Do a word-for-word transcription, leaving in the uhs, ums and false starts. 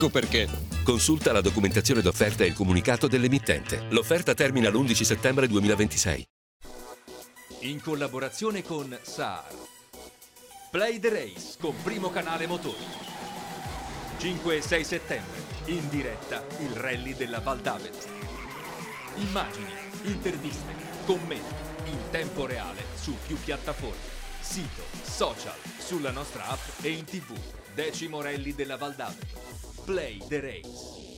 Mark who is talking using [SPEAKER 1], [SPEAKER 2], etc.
[SPEAKER 1] Ecco perché.
[SPEAKER 2] Consulta la documentazione d'offerta e il comunicato dell'emittente. L'offerta termina l'undici settembre duemilaventisei.
[SPEAKER 3] In collaborazione con S A R. Play the Race con Primo Canale Motori. cinque e sei settembre, in diretta il rally della Val d'Avelta. Immagini, interviste, commenti, in tempo reale su più piattaforme. Sito, social, sulla nostra app e in tv. Decimo rally della Val d'Avelta. Play the Race.